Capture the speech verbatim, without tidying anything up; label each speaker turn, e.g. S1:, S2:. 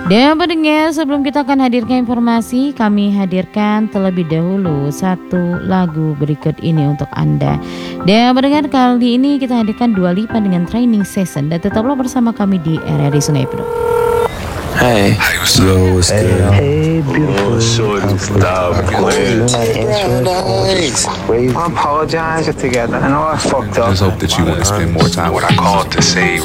S1: Dan pendengar, sebelum kita akan hadirkan informasi, kami hadirkan terlebih dahulu satu lagu berikut ini untuk Anda. Dan pendengar, kali ini kita hadirkan Dua Lipa dengan Training Session. Dan tetaplah bersama kami di R R I Sungai Pedok.
S2: Hey,
S3: Hey, what's
S2: yo,
S3: up?
S2: what's good?
S4: Hey, beautiful.
S3: Oh, shorty, stop playing.
S4: I apologize together. I know I fucked
S3: I
S4: up.
S3: just hope that you want to spend more time. What I called to say